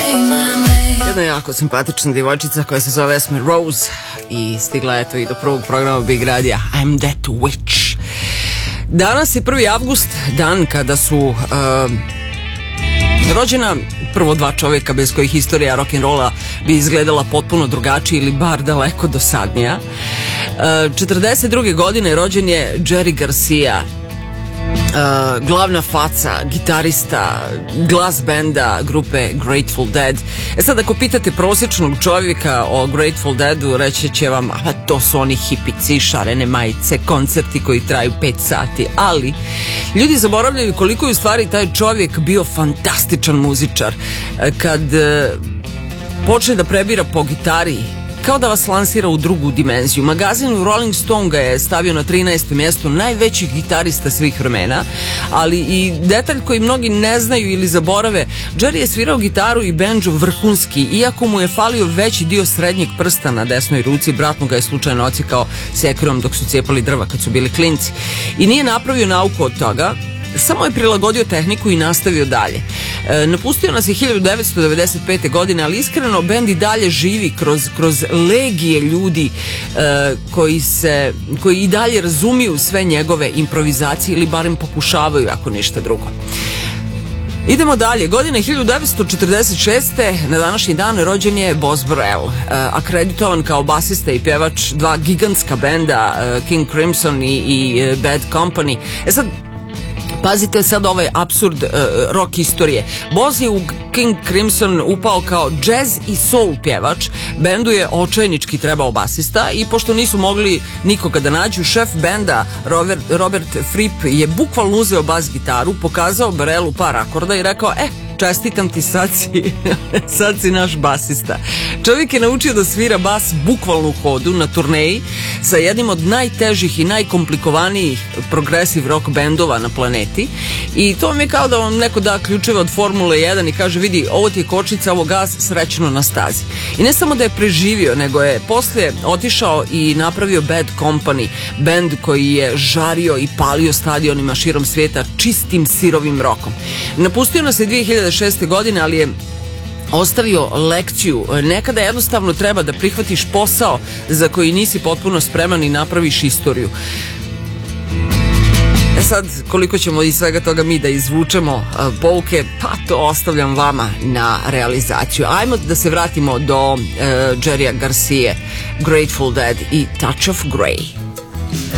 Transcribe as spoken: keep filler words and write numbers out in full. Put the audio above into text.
Jedna jako simpatična djevojčica koja se zove Esme Rose i stigla je to i do prvog programa Big Radija I'm That Witch. Danas je prvi avgust, dan kada su uh, rođena prvo dva čovjeka bez kojih historija rock'n'rolla bi izgledala potpuno drugačije ili bar daleko dosadnija. Uh, četrdeset druge godine rođen je Jerry Garcia, Uh, glavna faca, gitarista, glas benda grupe Grateful Dead. E sad, ako pitate prosječnog čovjeka o Grateful Deadu, reći će vam, a to su oni hipici, šarene majice, koncerti koji traju pet sati, ali ljudi zaboravljaju koliko je u stvari taj čovjek bio fantastičan muzičar. Kad uh, počne da prebira po gitari, kao da vas lansira u drugu dimenziju. Magazin Rolling Stone ga je stavio na trinaesto mjesto najvećih gitarista svih vremena, ali i detalj koji mnogi ne znaju ili zaborave, Jerry je svirao gitaru i bendžo vrhunski, iako mu je falio veći dio srednjeg prsta na desnoj ruci, brat mu ga je slučajno ocikao sekirom dok su cijepali drva kad su bili klinci. I nije napravio nauku od toga, samo je prilagodio tehniku i nastavio dalje. E, napustio nas je hiljadu devetsto devedeset pete. godine, ali iskreno bend i dalje živi kroz, kroz legije ljudi e, koji, se, koji i dalje razumiju sve njegove improvizacije ili barem pokušavaju, ako ništa drugo. Idemo dalje. Godine hiljadu devetsto četrdeset šeste. na današnji dan rođen je Boz Burrell, uh, akreditovan kao basista i pjevač dva gigantska benda uh, King Crimson i, i uh, Bad Company. E sad, pazite sad ovaj apsurd uh, rock istorije. Boz je u King Crimson upao kao jazz i soul pjevač, bendu je očajnički trebao basista i pošto nisu mogli nikoga da nađu, šef benda Robert, Robert Fripp je bukvalno uzeo bas gitaru, pokazao Burrellu par akorda i rekao, e, čestitam ti, sad si, sad si naš basista. Čovjek je naučio da svira bas bukvalno u hodu na turneji sa jednim od najtežih i najkomplikovanijih progressive rock bendova na planeti i to vam je kao da vam neko da ključeve od Formule jedan i kaže, vidi, ovo ti je kočnica, ovo gas, srećno na stazi. I ne samo da je preživio, nego je poslije otišao i napravio Bad Company, bend koji je žario i palio stadionima širom svijeta čistim sirovim rokom. Napustio nas je dvije hiljade šeste. godine, ali je ostavio lekciju. Nekada jednostavno treba da prihvatiš posao za koji nisi potpuno spreman i napraviš istoriju. E sad, koliko ćemo iz svega toga mi da izvučemo uh, pouke, pa to ostavljam vama na realizaciju. Ajmo da se vratimo do uh, Jerrya Garcia, Grateful Dead i Touch of Grey.